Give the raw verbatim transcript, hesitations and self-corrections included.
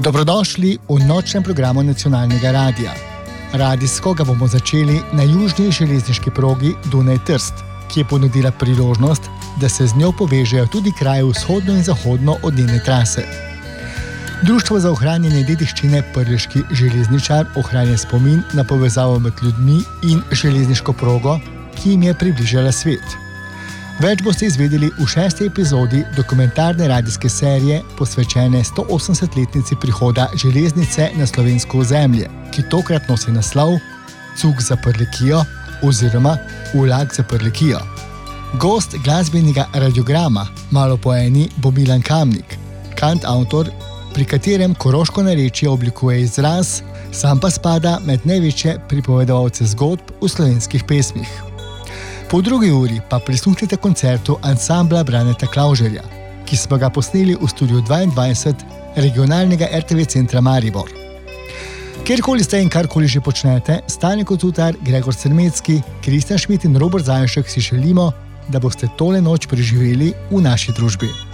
Dobrodošli v nočnem programu nacionalnega radia. Radijsko ga bomo začeli na južni železniški progi Dunaj-Trst, ki je ponudila priložnost, da se z njo povežejo tudi kraji vzhodno in zahodno od njene trase. Društvo za ohranjanje dediščine Prleški železničar ohranja spomin na povezavo med ljudmi in železniško progo, ki jim je približala svet. Več boste izvedeli v šesti epizodi dokumentarne radijske serije posvečene sto osemdesetletnici prihoda železnice na slovensko ozemlje, ki tokrat nosi naslov Cug za Prlekijo oziroma Vlak za Prlekijo. Gost glasbenega radiograma Malo po eni bo Milan Kamnik, kantavtor, pri katerem koroško narečje oblikuje izraz, sam pa spada med največje pripovedovalce zgodb v slovenskih pesmih. Po drugi uri pa prisluhnite koncertu ansambla Braneta Klavžerja, ki smo ga posneli v studiu dvaindvajset regionalnega er te ve centra Maribor. Kjerkoli ste in karkoli že počnete, Stane Kocutar, Gregor Crmecki, Kristjan Šmit in Robert Zajšek si želimo, da boste tole noč preživeli v naši družbi.